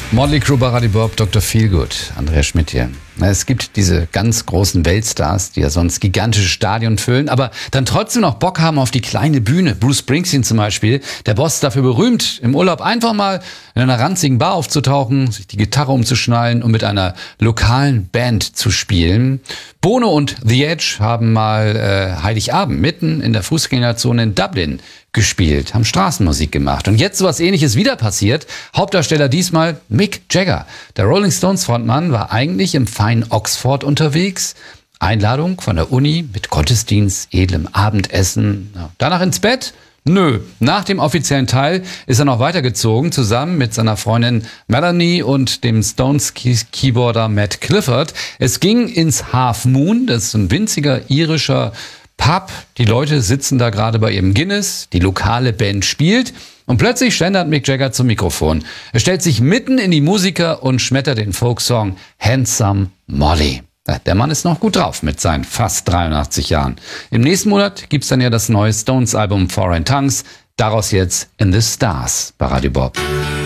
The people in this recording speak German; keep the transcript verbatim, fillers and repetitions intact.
Motley Crue, bei Radio Bob, Doktor Feelgood, Andreas Schmidt hier. Es gibt diese ganz großen Weltstars, die ja sonst gigantische Stadien füllen, aber dann trotzdem noch Bock haben auf die kleine Bühne. Bruce Springsteen zum Beispiel, der Boss ist dafür berühmt, im Urlaub einfach mal in einer ranzigen Bar aufzutauchen, sich die Gitarre umzuschnallen und mit einer lokalen Band zu spielen. Bono und The Edge haben mal äh, Heiligabend mitten in der Fußgängerzone in Dublin gespielt, haben Straßenmusik gemacht. Und jetzt sowas Ähnliches wieder passiert. Hauptdarsteller diesmal Mick Jagger. Der Rolling Stones Frontmann war eigentlich im feinen Oxford unterwegs. Einladung von der Uni mit Gottesdienst, edlem Abendessen. Ja, danach ins Bett? Nö. Nach dem offiziellen Teil ist er noch weitergezogen, zusammen mit seiner Freundin Melanie und dem Stones-Keyboarder Matt Clifford. Es ging ins Half Moon, das ist ein winziger irischer Pub. Die Leute sitzen da gerade bei ihrem Guinness, die lokale Band spielt und plötzlich schlendert Mick Jagger zum Mikrofon. Er stellt sich mitten in die Musiker und schmettert den Folksong Handsome Molly. Der Mann ist noch gut drauf mit seinen fast dreiundachtzig Jahren. Im nächsten Monat gibt's dann ja das neue Stones-Album Foreign Tongues. Daraus jetzt In the Stars bei Radio Bob.